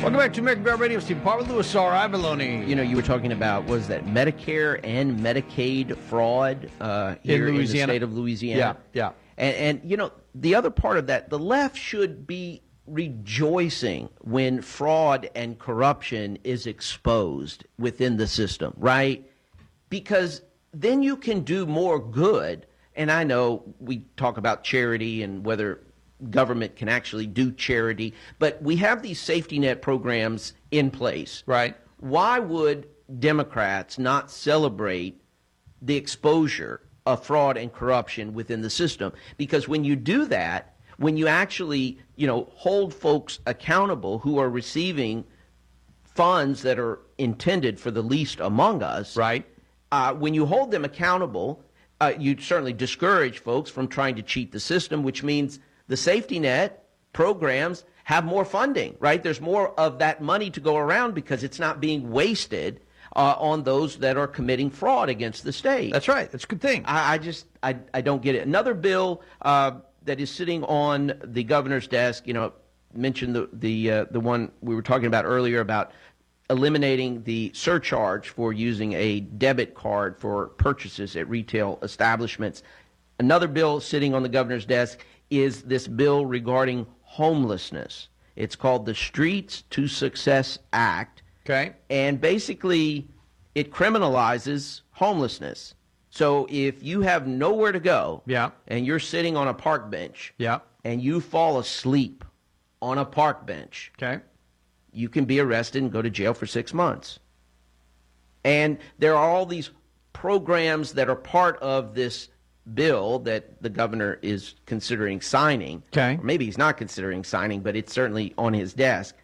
Welcome back to American Bear Radio. Steve Parr with Louis R. Ivaloni. You know, you were talking about, was that Medicare and Medicaid fraud here in the state of Louisiana? Yeah. And, you know, the other part of that, the left should be rejoicing when fraud and corruption is exposed within the system, right? Because then you can do more good. And I know we talk about charity and whether government can actually do charity, but we have these safety net programs in place. Right. Why would Democrats not celebrate the exposure of fraud and corruption within the system? Because when you do that, when you actually, you know, hold folks accountable who are receiving funds that are intended for the least among us, right? When you hold them accountable, you certainly discourage folks from trying to cheat the system, which means the safety net programs have more funding, right? There's more of that money to go around because it's not being wasted on those that are committing fraud against the state. That's right. That's a good thing. I don't get it. Another bill that is sitting on the governor's desk, you know, mentioned the one we were talking about earlier about eliminating the surcharge for using a debit card for purchases at retail establishments. Another bill sitting on the governor's desk is this bill regarding homelessness. It's called the Streets to Success Act. Okay. And basically, it criminalizes homelessness. So if you have nowhere to go, and you're sitting on a park bench, and you fall asleep on a park bench, okay, you can be arrested and go to jail for 6 months. And there are all these programs that are part of this bill that the governor is considering signing. Okay. Or maybe he's not considering signing, but it's certainly on his desk.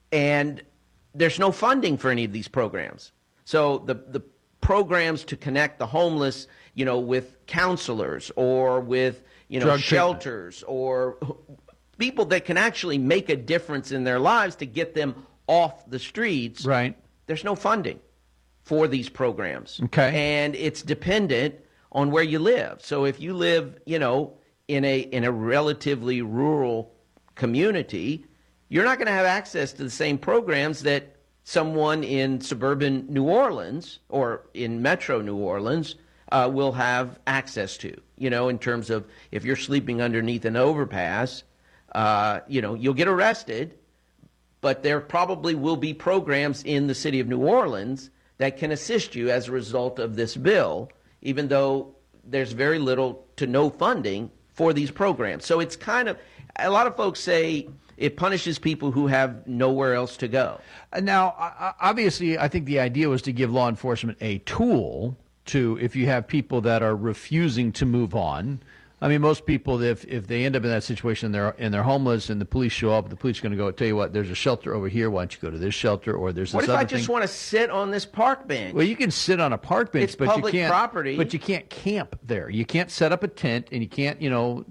And there's no funding for any of these programs. So the programs to connect the homeless, you know, with counselors or with, you know, drug shelters treatment, or people that can actually make a difference in their lives to get them off the streets. Right. There's no funding for these programs. Okay. And it's dependent on where you live. So if you live, you know, in a relatively rural community, you're not going to have access to the same programs that someone in suburban New Orleans or in metro New Orleans will have access to, you know, in terms of if you're sleeping underneath an overpass, you know, you'll get arrested, but there probably will be programs in the city of New Orleans that can assist you as a result of this bill, even though there's very little to no funding for these programs. So it's kind of, a lot of folks say it punishes people who have nowhere else to go. Now, obviously, I think the idea was to give law enforcement a tool to, if you have people that are refusing to move on. I mean, most people, if they end up in that situation and they're homeless and the police show up, the police are going to go, tell you what, there's a shelter over here. Why don't you go to this shelter? Or there's this other thing. other What if I just want to sit on this park bench? Well, you can sit on a park bench, it's but public you can't. Property. But you can't camp there. You can't set up a tent, and you can't, you know.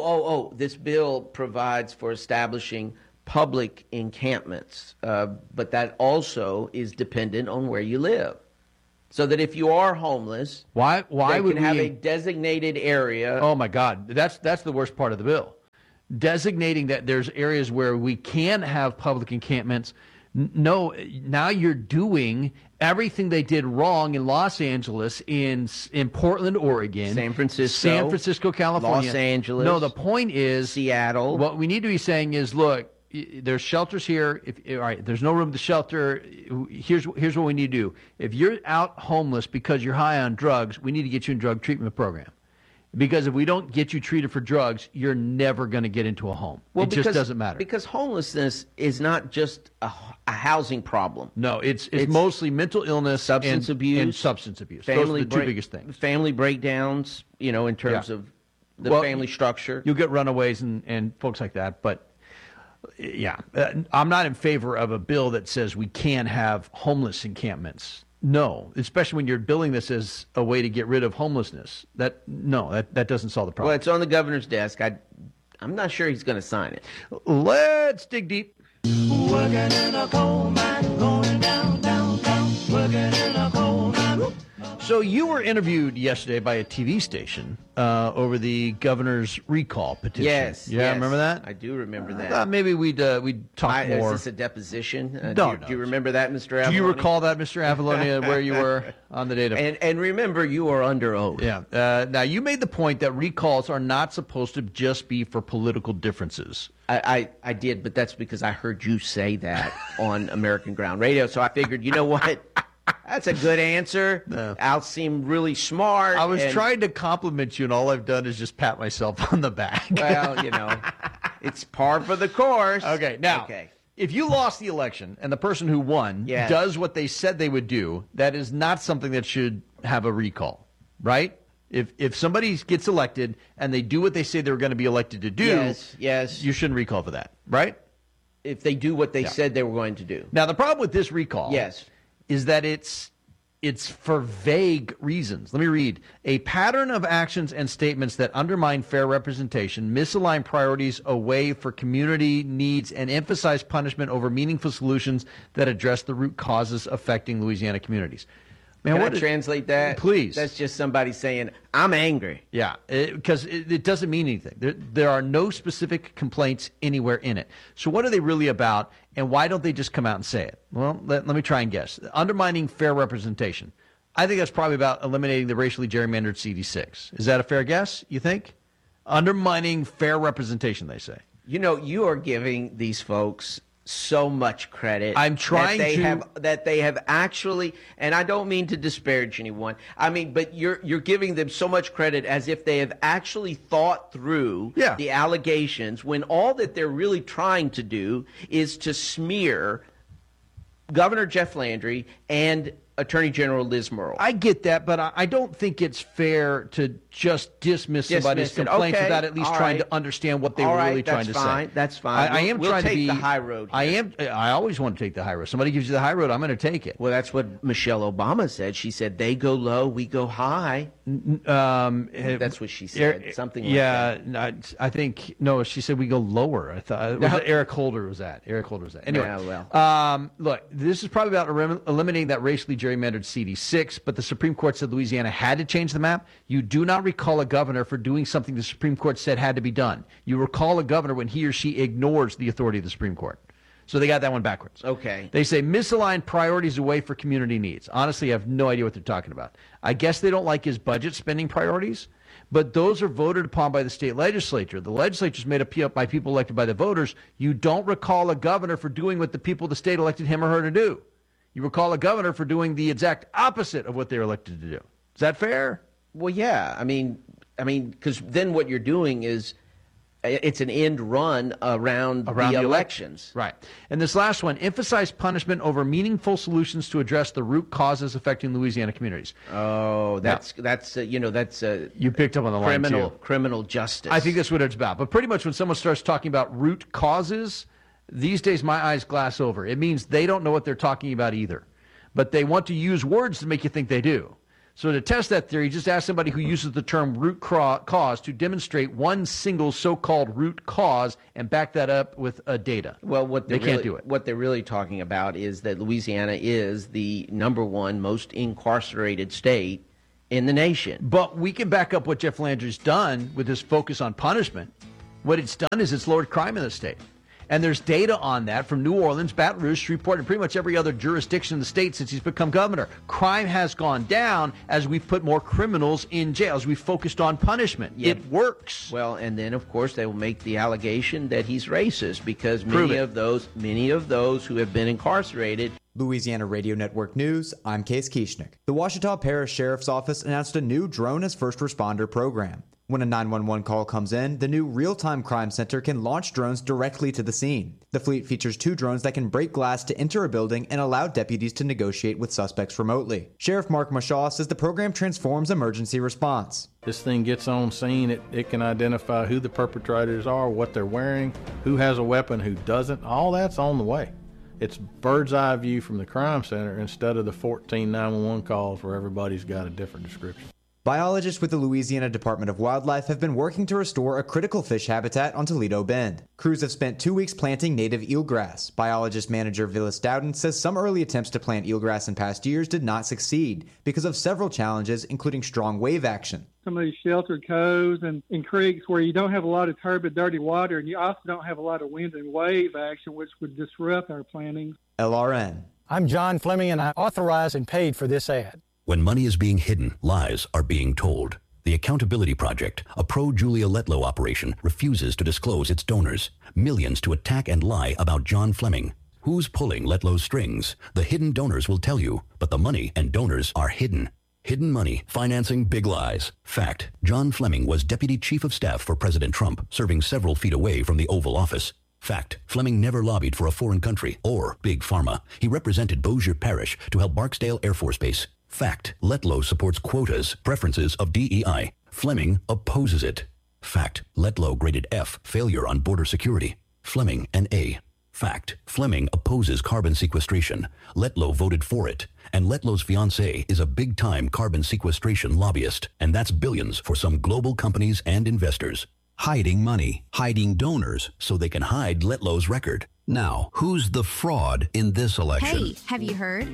This bill provides for establishing public encampments, but that also is dependent on where you live. So that if you are homeless, why would we have a designated area? Oh my God, that's the worst part of the bill. Designating that there's areas where we can have public encampments. No, now you're doing everything they did wrong in Los Angeles, in Portland, Oregon, San Francisco, California, Los Angeles. No, the point is Seattle. What we need to be saying is, look, there's shelters here. All right, there's no room to shelter. Here's what we need to do. If you're out homeless because you're high on drugs, we need to get you in a drug treatment program. Because if we don't get you treated for drugs, you're never going to get into a home. It just doesn't matter. Because homelessness is not just a housing problem. No, it's mostly mental illness, substance abuse, and substance abuse. Those are the two biggest things. Family breakdowns, you know, in terms of the family structure. You'll get runaways and folks like that, but. Yeah, I'm not in favor of a bill that says we can have homeless encampments. No, especially when you're billing this as a way to get rid of homelessness. That doesn't solve the problem. Well, it's on the governor's desk. I'm not sure he's going to sign it. Let's dig deep. Working in a coal mine, going down, down, down. Working in a coal mine. So you were interviewed yesterday by a TV station over the governor's recall petition. Yes. Yeah, yes. remember that? I do remember that. I thought maybe we'd talk more. Is this a deposition? No, do you remember that, Mr. Avalone? Do you recall that, Mr. Avalone, where you were on the date of... And remember, you are under oath. Yeah. Now, you made the point that recalls are not supposed to just be for political differences. I did, but that's because I heard you say that on American Ground Radio. So I figured, you know what? That's a good answer. No. I'll seem really smart. I was trying to compliment you, and all I've done is just pat myself on the back. Well, it's par for the course. Okay, now, if you lost the election and the person who won does what they said they would do, that is not something that should have a recall, right? If somebody gets elected and they do what they say they were going to be elected to do, yes, you shouldn't recall for that, right? If they do what they said they were going to do. Now, the problem with this recall is that it's for vague reasons. Let me read. A pattern of actions and statements that undermine fair representation, misalign priorities away for community needs, and emphasize punishment over meaningful solutions that address the root causes affecting Louisiana communities. Man, Can I translate that? Please. That's just somebody saying, I'm angry. Yeah, because it doesn't mean anything. There are no specific complaints anywhere in it. So what are they really about, and why don't they just come out and say it? Well, let me try and guess. Undermining fair representation. I think that's probably about eliminating the racially gerrymandered CD6. Is that a fair guess, you think? Undermining fair representation, they say. You are giving these folks so much credit. I'm trying that they have actually, and I don't mean to disparage anyone. I mean, but you're giving them so much credit as if they have actually thought through the allegations, when all that they're really trying to do is to smear Governor Jeff Landry and Attorney General Liz Murrill. I get that, but I don't think it's fair to just dismiss somebody's complaints without at least trying to understand what they were really trying to say. That's fine. I am we'll trying take to be the high road here. I always want to take the high road. Somebody gives you the high road, I'm going to take it. Well, that's what Michelle Obama said. She said, they go low, we go high. That's what she said. Something like that. I think, no, she said we go lower. I thought Eric Holder was that. Anyway, look, this is probably about eliminating that racially gerrymandered CD6, but the Supreme Court said Louisiana had to change the map. You do not recall a governor for doing something the Supreme Court said had to be done. You recall a governor when he or she ignores the authority of the Supreme Court. So they got that one backwards. Okay. They say misalign priorities away for community needs. Honestly, I have no idea what they're talking about. I guess they don't like his budget spending priorities, but those are voted upon by the state legislature. The legislature is made up by people elected by the voters. You don't recall a governor for doing what the people of the state elected him or her to do. You recall a governor for doing the exact opposite of what they were elected to do. Is that fair? Well, yeah. I mean, because then what you're doing is it's an end run around the elections. Right. And this last one, emphasize punishment over meaningful solutions to address the root causes affecting Louisiana communities. Oh, that's you picked up on the line too. Criminal justice. I think that's what it's about. But pretty much when someone starts talking about root causes, these days my eyes glass over. It means they don't know what they're talking about either. But they want to use words to make you think they do. So to test that theory, just ask somebody who uses the term root cause to demonstrate one single so-called root cause and back that up with data. Well, they can't do it. What they're really talking about is that Louisiana is the #1 most incarcerated state in the nation. But we can back up what Jeff Landry's done with his focus on punishment. What it's done is it's lowered crime in the state. And there's data on that from New Orleans, Baton Rouge, Shreveport, and pretty much every other jurisdiction in the state since he's become governor. Crime has gone down as we've put more criminals in jail, as we've focused on punishment. Yep. It works. Well, and then, of course, they will make the allegation that he's racist because many of those who have been incarcerated. Louisiana Radio Network News, I'm Case Kieschnick. The Ouachita Parish Sheriff's Office announced a new Drone as First Responder program. When a 911 call comes in, the new real-time crime center can launch drones directly to the scene. The fleet features 2 drones that can break glass to enter a building and allow deputies to negotiate with suspects remotely. Sheriff Mark Mashaw says the program transforms emergency response. This thing gets on scene, it can identify who the perpetrators are, what they're wearing, who has a weapon, who doesn't. All that's on the way. It's bird's eye view from the crime center instead of the 14 911 calls where everybody's got a different description. Biologists with the Louisiana Department of Wildlife have been working to restore a critical fish habitat on Toledo Bend. Crews have spent 2 weeks planting native eelgrass. Biologist manager Phyllis Dowden says some early attempts to plant eelgrass in past years did not succeed because of several challenges, including strong wave action. Some of these sheltered coves and creeks where you don't have a lot of turbid, dirty water, and you also don't have a lot of wind and wave action, which would disrupt our plantings. LRN. I'm John Fleming, and I authorized and paid for this ad. When money is being hidden, lies are being told. The Accountability Project, a pro-Julia Letlow operation, refuses to disclose its donors. Millions to attack and lie about John Fleming. Who's pulling Letlow's strings? The hidden donors will tell you, but the money and donors are hidden. Hidden money, financing big lies. Fact, John Fleming was Deputy Chief of Staff for President Trump, serving several feet away from the Oval Office. Fact, Fleming never lobbied for a foreign country or Big Pharma. He represented Bossier Parish to help Barksdale Air Force Base. Fact, Letlow supports quotas, preferences of DEI. Fleming opposes it. Fact, Letlow graded F, failure on border security. Fleming an A. Fact, Fleming opposes carbon sequestration. Letlow voted for it. And Letlow's fiancée is a big-time carbon sequestration lobbyist. And that's billions for some global companies and investors. Hiding money, hiding donors, so they can hide Letlow's record. Now, who's the fraud in this election? Hey, have you heard?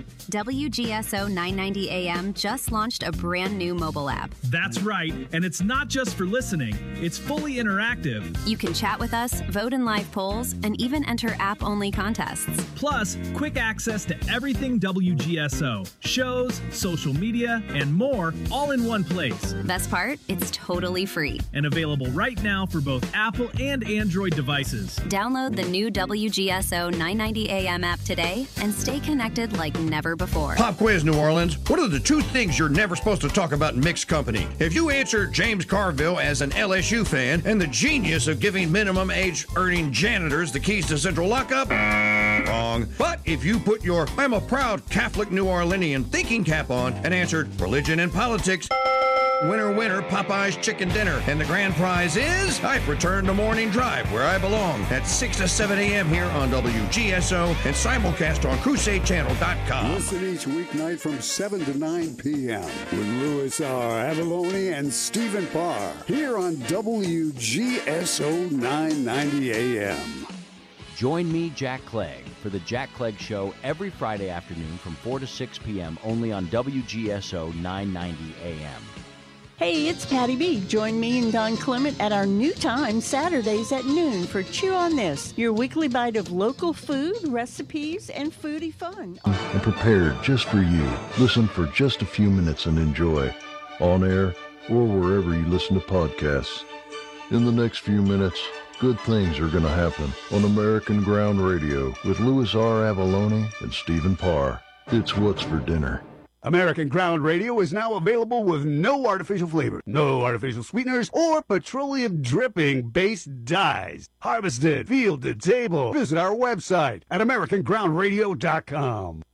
WGSO 990 AM just launched a brand new mobile app. That's right, and it's not just for listening. It's fully interactive. You can chat with us, vote in live polls, and even enter app-only contests. Plus, quick access to everything WGSO. Shows, social media, and more, all in one place. Best part? It's totally free. And available right now for both Apple and Android devices. Download the new WGSO 990 AM app today and stay connected like never before. Pop quiz, New Orleans. What are the two things you're never supposed to talk about in mixed company? If you answer James Carville as an LSU fan and the genius of giving minimum age earning janitors the keys to central lockup, wrong. But if you put your I'm a proud Catholic New Orleanian thinking cap on and answered religion and politics, winner, winner, Popeye's chicken dinner. And the grand prize is I've returned to Morning Drive, where I belong, at 6 to 7 a.m. here on WGSO and simulcast on CrusadeChannel.com. Listen each weeknight from 7 to 9 p.m. with Louis R. Avalone and Stephen Parr here on WGSO 990 AM. Join me, Jack Clegg, for the Jack Clegg Show every Friday afternoon from 4 to 6 p.m. only on WGSO 990 AM. Hey, it's Patty B. Join me and Don Clement at our new time, Saturdays at noon, for Chew on This, your weekly bite of local food, recipes, and foodie fun. And prepared just for you. Listen for just a few minutes and enjoy, on air or wherever you listen to podcasts. In the next few minutes, good things are going to happen on American Ground Radio with Louis R. Avalone and Stephen Parr. It's What's for Dinner. American Ground Radio is now available with no artificial flavor, no artificial sweeteners, or petroleum dripping-based dyes. Harvested, field to table. Visit our website at AmericanGroundRadio.com.